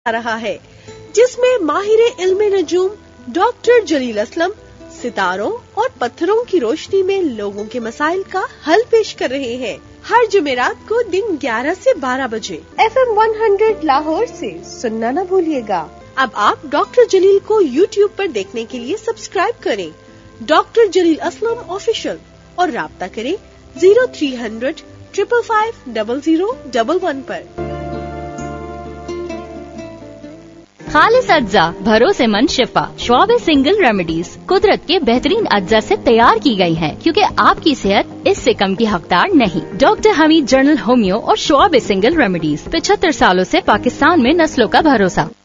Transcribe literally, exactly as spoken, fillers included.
आ रहा है, जिसमें माहिर इल्मे नजूम डॉक्टर जलील असलम सितारों और पत्थरों की रोशनी में लोगों के मसाइल का हल पेश कर रहे हैं। हर जुमेरात को दिन ग्यारह से बारह बजे एफ एम सौ लाहौर से सुनना न भूलिएगा। अब आप डॉक्टर जलील को यूट्यूब पर देखने के लिए सब्सक्राइब करें, डॉक्टर जलील असलम ऑफिशियल, और राब्ता करें zero three hundred triple five double zero double one पर। खालिस अज्जा, भरोसेमंद शिफा, श्वाब सिंगल रेमेडीज कुदरत के बेहतरीन अज्जा से तैयार की गई हैं, क्योंकि आपकी सेहत इससे कम की हकदार नहीं। डॉक्टर हमीद जनरल होम्यो और श्वाब सिंगल रेमेडीज, पचहत्तर सालों से पाकिस्तान में नस्लों का भरोसा।